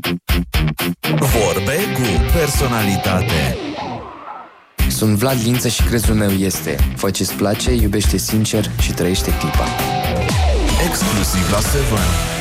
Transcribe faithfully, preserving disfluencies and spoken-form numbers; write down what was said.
Vorbe cu personalitate. Sunt Vlad Lință și crezul meu este: fă ce-ți place, iubește sincer și trăiește clipa. Exclusiv la Seven.